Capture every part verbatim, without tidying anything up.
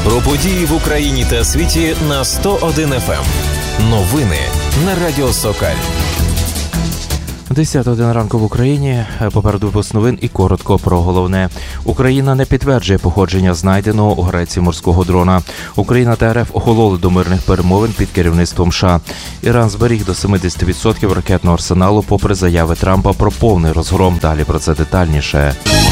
Про події в Україні та світі на сто один еф ем. Новини на Радіо Сокаль. десята година ранку в Україні. Попереду випуск новин і коротко про головне. Україна не підтверджує походження знайденого у Греції морського дрона. Україна та РФ охололи до мирних перемовин під керівництвом США. Іран зберіг до сімдесят відсотків ракетного арсеналу попри заяви Трампа про повний розгром. Далі про це детальніше.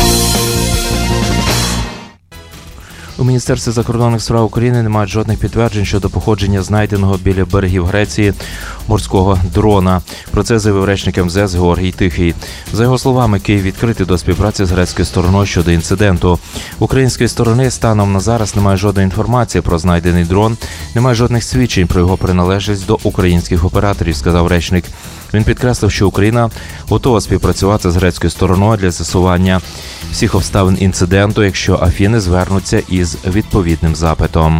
У Міністерстві закордонних справ України не мають жодних підтверджень щодо походження знайденого біля берегів Греції морського дрона. Про це заявив речник ем зе ес Георгій Тихий. За його словами, Київ відкритий до співпраці з грецькою стороною щодо інциденту. Української сторони станом на зараз немає жодної інформації про знайдений дрон, немає жодних свідчень про його приналежність до українських операторів, сказав речник. Він підкреслив, що Україна готова співпрацювати з грецькою стороною для з'ясування всіх обставин інциденту, якщо Афіни звернуться із відповідним запитом.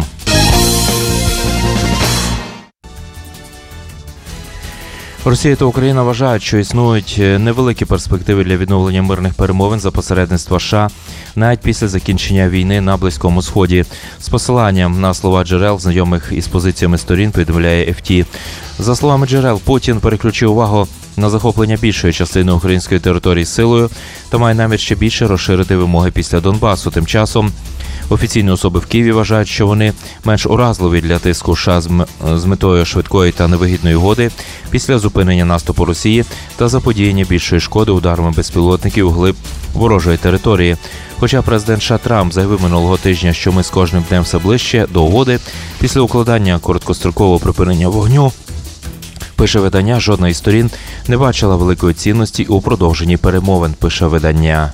Росія та Україна вважають, що існують невеликі перспективи для відновлення мирних перемовин за посередництва США навіть після закінчення війни на Близькому Сході. З посиланням на слова джерел, знайомих із позиціями сторін, повідомляє еф ті. За словами джерел, Путін переключив увагу на захоплення більшої частини української території силою та має намір ще більше розширити вимоги після Донбасу. Тим часом офіційні особи в Києві вважають, що вони менш уразливі для тиску США з метою швидкої та невигідної угоди після зупинення наступу Росії та заподіяння більшої шкоди ударами безпілотників у глиб ворожої території. Хоча президент США Трамп заявив минулого тижня, що ми з кожним днем все ближче до угоди, після укладання короткострокового припинення вогню, пише видання, жодна із сторін не бачила великої цінності у продовженні перемовин, пише видання.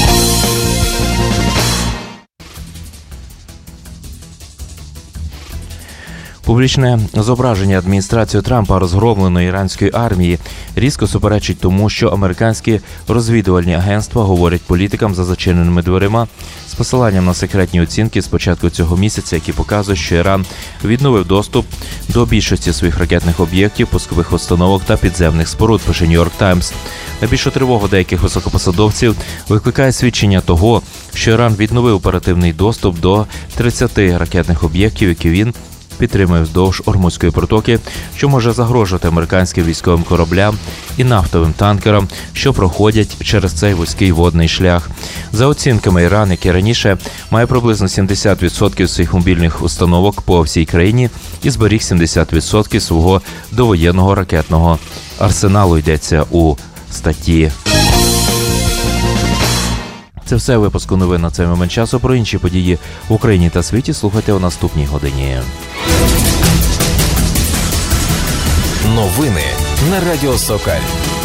Публічне зображення адміністрації Трампа розгромленої іранської армії різко суперечить тому, що американські розвідувальні агентства говорять політикам за зачиненими дверима з посиланням на секретні оцінки з початку цього місяця, які показують, що Іран відновив доступ до більшості своїх ракетних об'єктів, пускових установок та підземних споруд, пише Нью-Йорк Таймс. Найбільшу тривогу деяких високопосадовців викликає свідчення того, що Іран відновив оперативний доступ до тридцяти ракетних об'єктів, які він підтримує вздовж Ормузької протоки, що може загрожувати американським військовим кораблям і нафтовим танкерам, що проходять через цей вузький водний шлях. За оцінками, Іран, який раніше має приблизно сімдесят відсотків своїх мобільних установок по всій країні і зберіг сімдесят відсотків свого довоєнного ракетного арсеналу, йдеться у статті. Це все випуску новин на цей момент часу. Про інші події в Україні та світі слухайте у наступній годині. Новини на Радіо Сокаль.